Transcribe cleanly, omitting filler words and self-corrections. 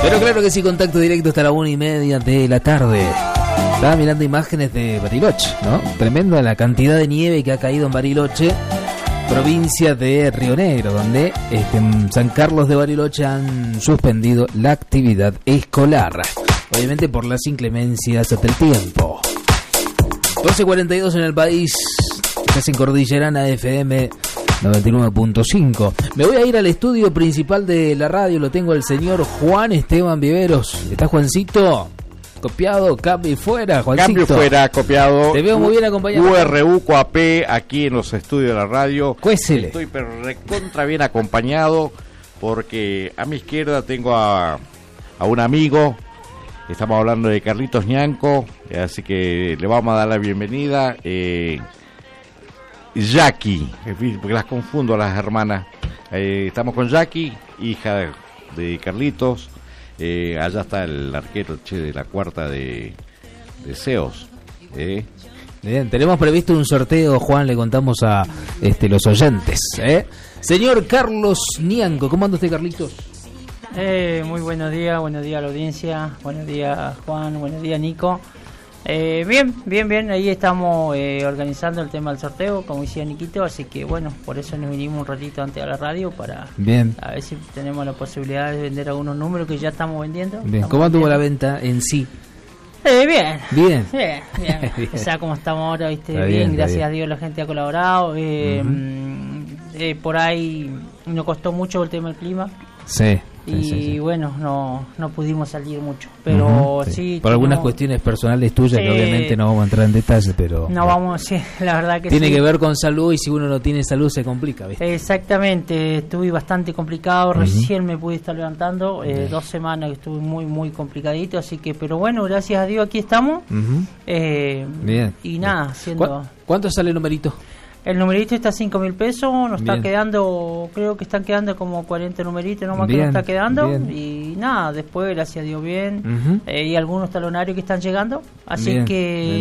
Pero claro que sí, contacto directo hasta la 1:30 de la tarde. Estaba mirando imágenes de Bariloche, ¿no? Tremenda la cantidad de nieve que ha caído en Bariloche, provincia de Río Negro, donde en San Carlos de Bariloche han suspendido la actividad escolar, obviamente por las inclemencias del tiempo. 12:42 en el país, estás en Cordillerana FM 99.5. Me voy a ir al estudio principal de la radio, lo tengo al señor Juan Esteban Viveros. ¿Está Juancito? Copiado, cambio fuera, Juancito. Cambio fuera, copiado. Te veo muy bien acompañado. URU COAP aquí en los estudios de la radio. Cuésele. Estoy pero recontra bien acompañado porque a mi izquierda tengo a un amigo. Estamos hablando de Carlitos Ñanco, así que le vamos a dar la bienvenida. Jackie, porque las confundo a las hermanas. Estamos con Jackie, hija de Carlitos. Allá está el arquero de la cuarta de Seos. Bien, tenemos previsto un sorteo, Juan, le contamos a los oyentes. Señor Carlos Ñanco, ¿cómo anda usted, Carlitos? Muy buenos días a la audiencia, buenos días Juan, buenos días Nico. Bien, ahí estamos organizando el tema del sorteo, como decía Niquito, así que bueno, por eso nos vinimos un ratito antes a la radio para a ver si tenemos la posibilidad de vender algunos números que ya estamos vendiendo. Bien, ¿cómo anduvo la venta en sí? Bien. Bien. O sea, como estamos ahora, viste, Está bien, está gracias bien. a Dios la gente ha colaborado. Por ahí nos costó mucho el tema del clima. Sí. Y bueno, no pudimos salir mucho, pero sí por algunas cuestiones personales tuyas que obviamente no vamos a entrar en detalle, pero no vamos, sí, la verdad que tiene sí. que ver con salud, y si uno no tiene salud se complica, ¿viste? Exactamente, estuve bastante complicado, recién me pude estar levantando, 2 semanas que estuve muy complicadito, así que, pero bueno, gracias a Dios aquí estamos. Bien. Y nada, haciendo... ¿Cuánto sale el numerito? El numerito está a 5.000 pesos, nos Bien. está quedando, creo que están quedando como 40 numeritos nomás que Bien, nos está quedando. bien. Y nada, después, gracias a Dios, bien. Y algunos talonarios que están llegando. Así Bien, que... bien.